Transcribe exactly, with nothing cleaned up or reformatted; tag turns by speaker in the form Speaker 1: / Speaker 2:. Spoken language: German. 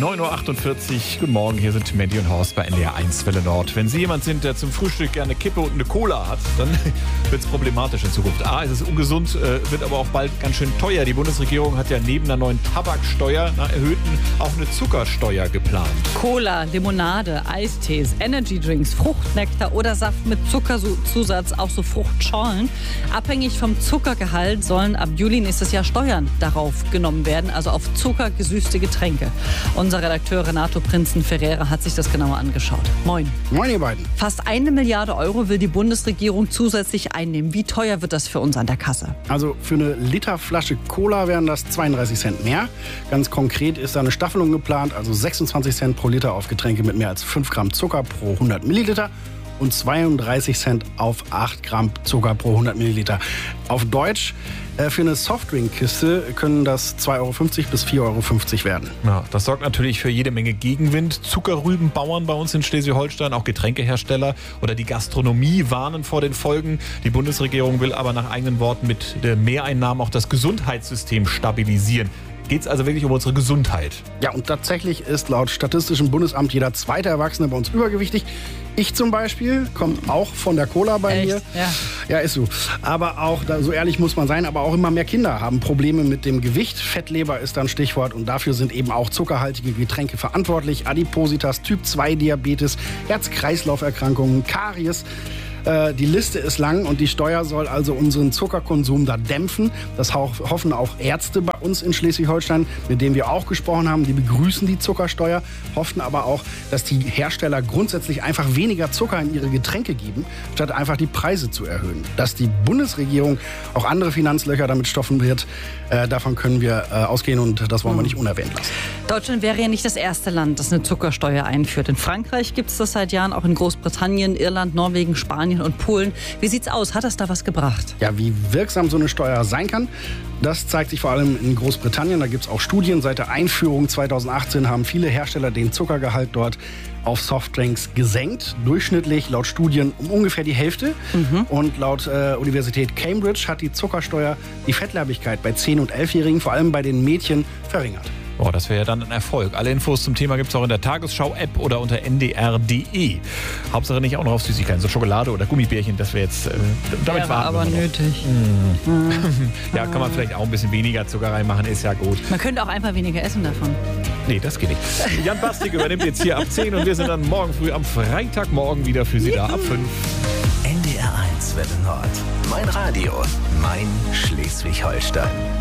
Speaker 1: neun Uhr achtundvierzig. Guten Morgen, hier sind Mandy und Horst bei N D R eins Welle Nord. Wenn Sie jemand sind, der zum Frühstück gerne Kippe und eine Cola hat, dann wird es problematisch in Zukunft. A, es ist ungesund, äh, wird aber auch bald ganz schön teuer. Die Bundesregierung hat ja neben einer neuen Tabaksteuer, einer erhöhten, auch eine Zuckersteuer geplant.
Speaker 2: Cola, Limonade, Eistees, Energydrinks, Fruchtnektar oder Saft mit Zuckerzusatz, auch so Fruchtschorlen. Abhängig vom Zuckergehalt sollen ab Juli nächstes Jahr Steuern darauf genommen werden, also auf zuckergesüßte Getränke. Unser Redakteur Renato Prinzen-Ferreira hat sich das genauer angeschaut. Moin.
Speaker 3: Moin, ihr beiden.
Speaker 2: Fast eine Milliarde Euro will die Bundesregierung zusätzlich einnehmen. Wie teuer wird das für uns an der Kasse?
Speaker 3: Also für eine Literflasche Cola wären das zweiunddreißig Cent mehr. Ganz konkret ist da eine Staffelung geplant, also sechsundzwanzig Cent pro Liter auf Getränke mit mehr als fünf Gramm Zucker pro hundert Milliliter. Und zweiunddreißig Cent auf acht Gramm Zucker pro hundert Milliliter. Auf Deutsch, äh, für eine Softdrinkkiste können das zwei Euro fünfzig bis vier Euro fünfzig werden.
Speaker 1: Ja, das sorgt natürlich für jede Menge Gegenwind. Zuckerrübenbauern bei uns in Schleswig-Holstein, auch Getränkehersteller oder die Gastronomie warnen vor den Folgen. Die Bundesregierung will aber nach eigenen Worten mit den Mehreinnahmen auch das Gesundheitssystem stabilisieren. Geht es also wirklich um unsere Gesundheit?
Speaker 3: Ja, und tatsächlich ist laut Statistischem Bundesamt jeder zweite Erwachsene bei uns übergewichtig. Ich zum Beispiel, kommt auch von der Cola bei
Speaker 2: Echt?
Speaker 3: mir.
Speaker 2: Ja.
Speaker 3: Ja, ist so. Aber auch, da, so ehrlich muss man sein, aber auch immer mehr Kinder haben Probleme mit dem Gewicht. Fettleber ist dann Stichwort und dafür sind eben auch zuckerhaltige Getränke verantwortlich. Adipositas, Typ zwei Diabetes, Herz-Kreislauf-Erkrankungen, Karies. Äh, die Liste ist lang und die Steuer soll also unseren Zuckerkonsum da dämpfen. Das hoffen auch Ärzte bei uns in Schleswig-Holstein, mit denen wir auch gesprochen haben. Die begrüßen die Zuckersteuer, hoffen aber auch, dass die Hersteller grundsätzlich einfach weniger Zucker in ihre Getränke geben, statt einfach die Preise zu erhöhen. Dass die Bundesregierung auch andere Finanzlöcher damit stopfen wird, äh, davon können wir äh, ausgehen und das wollen wir nicht unerwähnt lassen.
Speaker 2: Deutschland wäre ja nicht das erste Land, das eine Zuckersteuer einführt. In Frankreich gibt es das seit Jahren, auch in Großbritannien, Irland, Norwegen, Spanien und Polen. Wie sieht's aus? Hat das da was gebracht?
Speaker 3: Ja, wie wirksam so eine Steuer sein kann, das zeigt sich vor allem in Großbritannien. Da gibt es auch Studien. Seit der Einführung zweitausendachtzehn haben viele Hersteller den Zuckergehalt dort auf Softdrinks gesenkt. Durchschnittlich laut Studien um ungefähr die Hälfte. Mhm. Und laut äh, Universität Cambridge hat die Zuckersteuer die Fettleibigkeit bei zehn- und elfjährigen, vor allem bei den Mädchen, verringert.
Speaker 1: Boah, das wäre ja dann ein Erfolg. Alle Infos zum Thema gibt es auch in der Tagesschau-App oder unter n d r punkt d e. Hauptsache nicht auch noch auf Süßigkeiten, so Schokolade oder Gummibärchen, das wäre jetzt, äh, damit
Speaker 2: wäre aber nötig.
Speaker 1: Mm. Ja, kann man vielleicht auch ein bisschen weniger Zucker reinmachen, ist ja gut.
Speaker 2: Man könnte auch einfach weniger essen davon.
Speaker 1: Nee, das geht nicht. Jan Bastik übernimmt jetzt hier ab zehn und wir sind dann morgen früh am Freitagmorgen wieder für Sie da ab fünf.
Speaker 4: N D R eins Welle Nord. Mein Radio, mein Schleswig-Holstein.